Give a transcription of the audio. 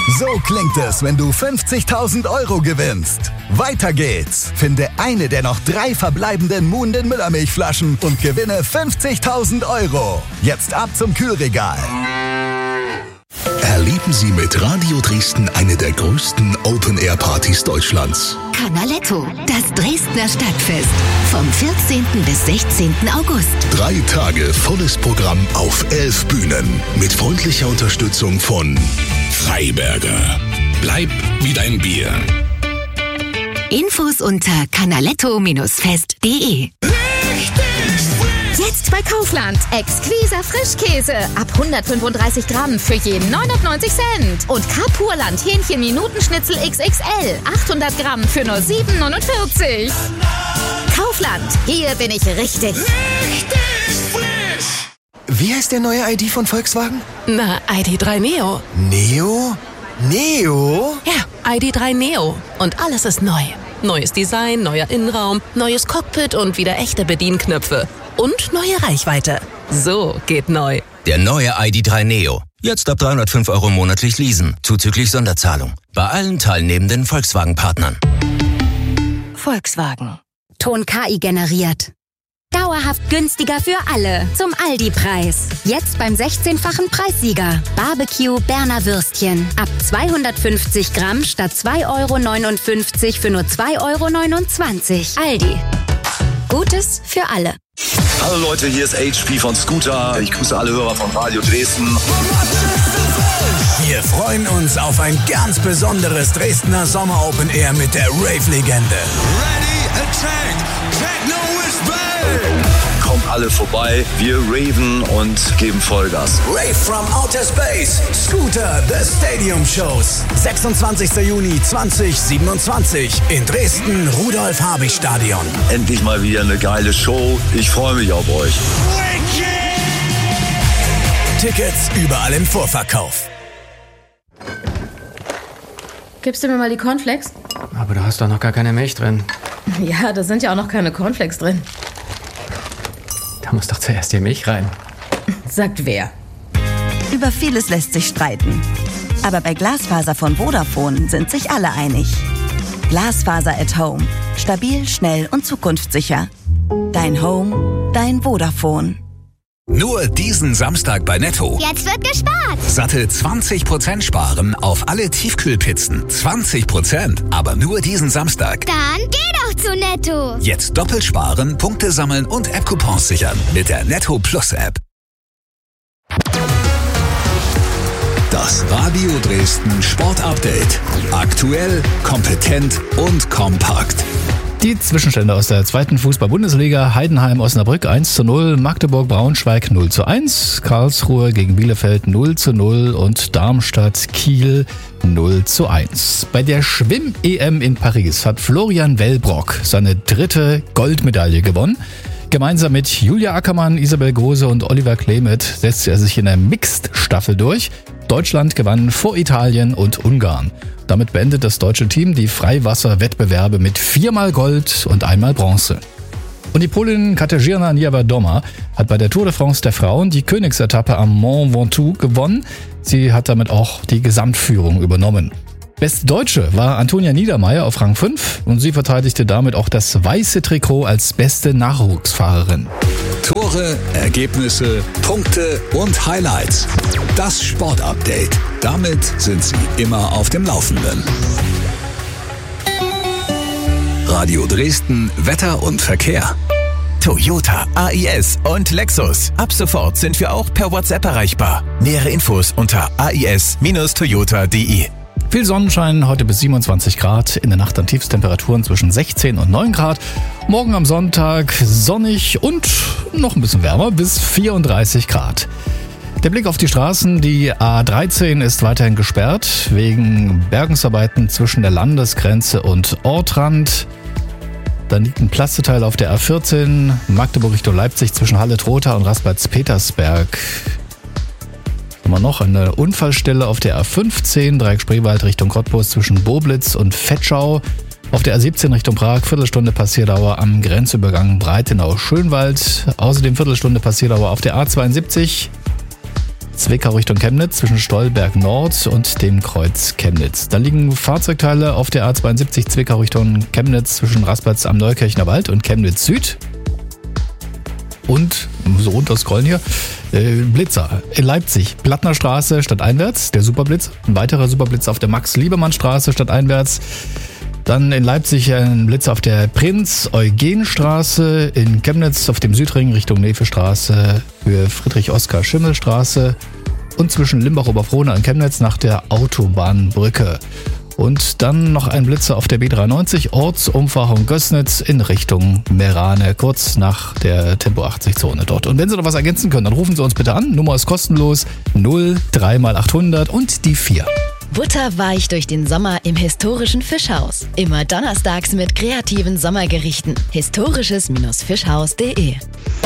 So klingt es, wenn du 50.000 € gewinnst. Weiter geht's. Finde eine der noch 3 verbleibenden Moon Müllermilchflaschen und gewinne 50.000 €. Jetzt ab zum Kühlregal. Erleben Sie mit Radio Dresden eine der größten Open-Air-Partys Deutschlands. Canaletto, das Dresdner Stadtfest. Vom 14. bis 16. August. 3 Tage volles Programm auf 11 Bühnen. Mit freundlicher Unterstützung von Freiberger. Bleib wie dein Bier. Infos unter canaletto-fest.de. Jetzt bei Kaufland. Exquiser Frischkäse. Ab 135 Gramm für je 99 Cent. Und Kapurland Hähnchen-Minutenschnitzel XXL. 800 Gramm für nur 7,49. Kaufland. Hier bin ich richtig. Wie heißt der neue ID von Volkswagen? Na, ID.3 Neo. Neo? Neo? Ja, ID.3 Neo. Und alles ist neu. Neues Design, neuer Innenraum, neues Cockpit und wieder echte Bedienknöpfe. Und neue Reichweite. So geht neu. Der neue ID.3 Neo. Jetzt ab 305 € monatlich leasen, zuzüglich Sonderzahlung. Bei allen teilnehmenden Volkswagen-Partnern. Volkswagen. Ton KI generiert. Dauerhaft günstiger für alle. Zum Aldi-Preis. Jetzt beim 16-fachen Preissieger. Barbecue Berner Würstchen. Ab 250 Gramm statt 2,59 € für nur 2,29 €. Aldi. Gutes für alle. Hallo Leute, hier ist HP von Scooter. Ich grüße alle Hörer von Radio Dresden. Wir freuen uns auf ein ganz besonderes Dresdner Sommer Open Air mit der Rave-Legende. Ready, attack, techno is back. Kommt alle vorbei, wir raven und geben Vollgas. Rave from Outer Space, Scooter, The Stadium Shows. 26. Juni 2027 in Dresden, Rudolf-Habich-Stadion. Endlich mal wieder eine geile Show. Ich freue mich auf euch. Tickets überall im Vorverkauf. Gibst du mir mal die Cornflakes? Aber du hast doch noch gar keine Milch drin. Ja, da sind ja auch noch keine Cornflakes drin. Da muss doch zuerst die Milch rein. Sagt wer? Über vieles lässt sich streiten. Aber bei Glasfaser von Vodafone sind sich alle einig. Glasfaser at Home. Stabil, schnell und zukunftssicher. Dein Home, dein Vodafone. Nur diesen Samstag bei Netto. Jetzt wird gespart. Satte 20% sparen auf alle Tiefkühlpizzen. 20%, aber nur diesen Samstag. Dann geh doch zu Netto. Jetzt doppelt sparen, Punkte sammeln und App-Coupons sichern mit der Netto Plus App. Das Radio Dresden Sport Update. Aktuell, kompetent und kompakt. Die Zwischenstände aus der 2. Fußball-Bundesliga: Heidenheim-Osnabrück 1:0, Magdeburg-Braunschweig 0:1, Karlsruhe gegen Bielefeld 0:0 und Darmstadt-Kiel 0:1. Bei der Schwimm-EM in Paris hat Florian Wellbrock seine 3. Goldmedaille gewonnen. Gemeinsam mit Julia Ackermann, Isabel Große und Oliver Klemet setzte er sich in der Mixed-Staffel durch. Deutschland gewann vor Italien und Ungarn. Damit beendet das deutsche Team die Freiwasser-Wettbewerbe mit 4-mal Gold und 1-mal Bronze. Und die Polin Katarzyna Niewiadoma hat bei der Tour de France der Frauen die Königsetappe am Mont Ventoux gewonnen. Sie hat damit auch die Gesamtführung übernommen. Beste Deutsche war Antonia Niedermeyer auf Rang 5 und sie verteidigte damit auch das weiße Trikot als beste Nachwuchsfahrerin. Tore, Ergebnisse, Punkte und Highlights. Das Sportupdate. Damit sind Sie immer auf dem Laufenden. Radio Dresden, Wetter und Verkehr. Toyota, AIS und Lexus. Ab sofort sind wir auch per WhatsApp erreichbar. Nähere Infos unter ais-toyota.de. Viel Sonnenschein, heute bis 27 Grad, in der Nacht dann Tiefstemperaturen zwischen 16 und 9 Grad. Morgen am Sonntag sonnig und noch ein bisschen wärmer, bis 34 Grad. Der Blick auf die Straßen: Die A13 ist weiterhin gesperrt, wegen Bergungsarbeiten zwischen der Landesgrenze und Ortrand. Dann liegt ein Plasteteil auf der A14, Magdeburg Richtung Leipzig zwischen Halle-Trotha und Raspatz-Petersberg. Immer noch eine Unfallstelle auf der A15, Dreieck Spreewald Richtung Cottbus zwischen Boblitz und Vetschau. Auf der A17 Richtung Prag, Viertelstunde Passierdauer am Grenzübergang Breitenau-Schönwald. Außerdem Viertelstunde Passierdauer auf der A72 Zwickau Richtung Chemnitz zwischen Stolberg Nord und dem Kreuz Chemnitz. Da liegen Fahrzeugteile auf der A72 Zwickau Richtung Chemnitz zwischen Rastplatz am Neukirchner Wald und Chemnitz Süd. Und, so runterscrollen hier, Blitzer in Leipzig, Plattner Straße stadteinwärts, der Superblitz. Ein weiterer Superblitz auf der Max-Liebermann-Straße stadteinwärts. Dann in Leipzig ein Blitz auf der Prinz-Eugen-Straße, in Chemnitz auf dem Südring Richtung Nevestraße, Höhe Friedrich-Oskar-Schimmel-Straße und zwischen Limbach-Oberfrohna und Chemnitz nach der Autobahnbrücke. Und dann noch ein Blitzer auf der B93, Ortsumfahrung Gößnitz in Richtung Merane, kurz nach der Tempo-80-Zone dort. Und wenn Sie noch was ergänzen können, dann rufen Sie uns bitte an. Nummer ist kostenlos, 03x800 und die 4. Butterweich durch den Sommer im historischen Fischhaus. Immer donnerstags mit kreativen Sommergerichten. Historisches-fischhaus.de